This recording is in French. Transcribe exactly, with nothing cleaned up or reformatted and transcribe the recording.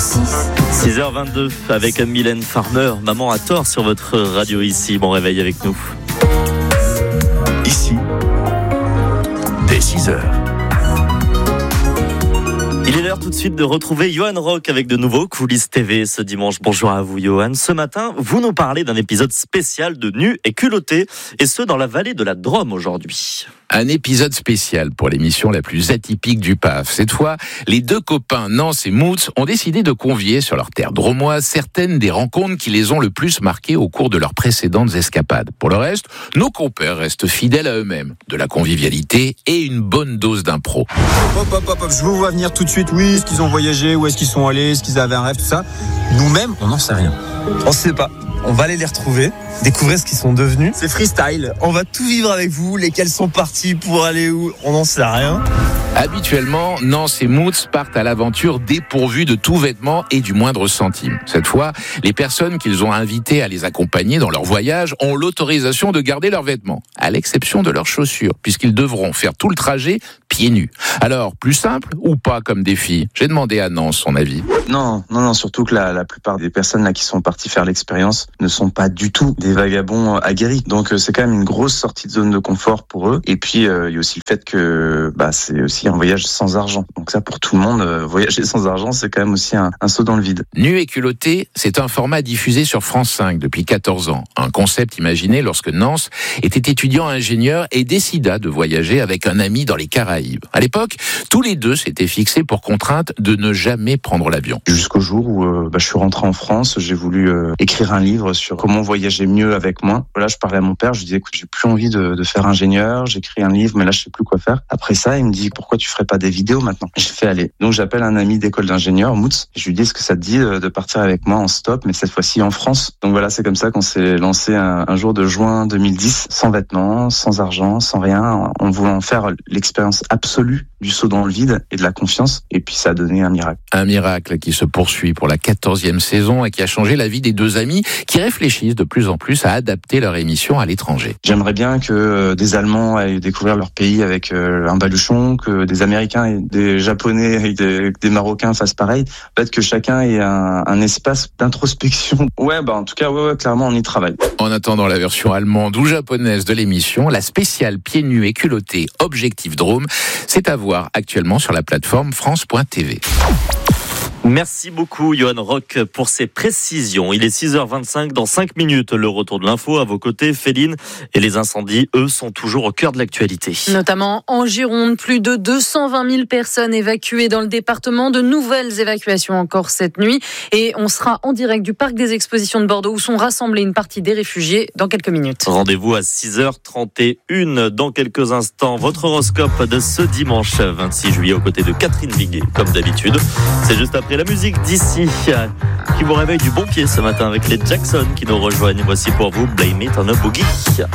six heures vingt-deux avec Mylène Farmer, Maman a tort sur votre radio ici. Bon réveil avec nous. Ici, dès six heures. Il est l'heure tout de suite de retrouver Johan Rock avec de nouveaux coulisses T V ce dimanche. Bonjour à vous Johan. Ce matin, vous nous parlez d'un épisode spécial de Nus et culottés, et ce dans la vallée de la Drôme aujourd'hui. Un épisode spécial pour l'émission la plus atypique du P A F. Cette fois, les deux copains Nance et Moots ont décidé de convier sur leur terre dromoise certaines des rencontres qui les ont le plus marquées au cours de leurs précédentes escapades. Pour le reste, nos compères restent fidèles à eux-mêmes. De la convivialité et une bonne dose d'impro. Hop, hop, hop, hop, je vous vois venir tout de suite. Oui, est-ce qu'ils ont voyagé, où est-ce qu'ils sont allés, est-ce qu'ils avaient un rêve, tout ça. Nous-mêmes, on n'en sait rien. On sait pas. On va aller les retrouver, découvrir ce qu'ils sont devenus. C'est freestyle. On va tout vivre avec vous, lesquels sont partis pour aller où, on n'en sait rien. Habituellement, Nance et Moots partent à l'aventure dépourvus de tout vêtement et du moindre centime. Cette fois, les personnes qu'ils ont invitées à les accompagner dans leur voyage ont l'autorisation de garder leurs vêtements, à l'exception de leurs chaussures, puisqu'ils devront faire tout le trajet pieds nus. Alors, plus simple ou pas comme défi ? J'ai demandé à Nance son avis. Non, non, non, surtout que la, la plupart des personnes là qui sont parties faire l'expérience ne sont pas du tout des vagabonds aguerris. Donc euh, c'est quand même une grosse sortie de zone de confort pour eux. Et puis euh, il y a aussi le fait que bah c'est aussi un voyage sans argent. Donc ça pour tout le monde, euh, voyager sans argent, c'est quand même aussi un, un saut dans le vide. Nus et culottés, c'est un format diffusé sur France cinq depuis quatorze ans. Un concept imaginé lorsque Nance était étudiant ingénieur et décida de voyager avec un ami dans les Caraïbes. À l'époque, tous les deux s'étaient fixés pour contrainte de ne jamais prendre l'avion. Jusqu'au jour où euh, bah, je suis rentré en France, j'ai voulu euh, écrire un livre sur comment voyager mieux avec moins. Voilà, je parlais à mon père, je lui disais écoute, j'ai plus envie de, de faire ingénieur, j'écris un livre, mais là je sais plus quoi faire. Après ça, il me dit pourquoi tu ferais pas des vidéos maintenant ? J'ai fait aller. Donc j'appelle un ami d'école d'ingénieur, Moots, et je lui dis est-ce que ça te dit de partir avec moi en stop, mais cette fois-ci en France. Donc voilà, c'est comme ça qu'on s'est lancé un, un jour de juin deux mille dix, sans vêtements, sans argent, sans rien, en voulant faire l'expérience absolue du saut dans le vide et de la confiance, et puis ça a donné un miracle. Un miracle qui se poursuit pour la quatorzième saison et qui a changé la vie des deux amis qui réfléchissent de plus en plus à adapter leur émission à l'étranger. J'aimerais bien que des Allemands aillent découvrir leur pays avec un baluchon, que des Américains et des Japonais et des, des Marocains fassent pareil. Peut-être que chacun ait un, un espace d'introspection. Ouais, bah en tout cas, ouais, ouais, clairement, on y travaille. En attendant la version allemande ou japonaise de l'émission, la spéciale pieds nus et culottés Objectif Drôme, c'est à voir actuellement sur la plateforme France point T V. Merci beaucoup Johan Rock pour ces précisions. Il est six heures vingt-cinq, dans cinq minutes, le retour de l'info. À vos côtés, Féline, et les incendies, eux, sont toujours au cœur de l'actualité. Notamment en Gironde, plus de deux cent vingt mille personnes évacuées dans le département. De nouvelles évacuations encore cette nuit. Et on sera en direct du parc des expositions de Bordeaux où sont rassemblés une partie des réfugiés dans quelques minutes. Rendez-vous à six heures trente et une dans quelques instants. Votre horoscope de ce dimanche vingt-six juillet aux côtés de Catherine Viguet, comme d'habitude. C'est juste après la musique d'ici qui vous réveille du bon pied ce matin avec les Jackson qui nous rejoignent. Voici pour vous Blame It on a Boogie.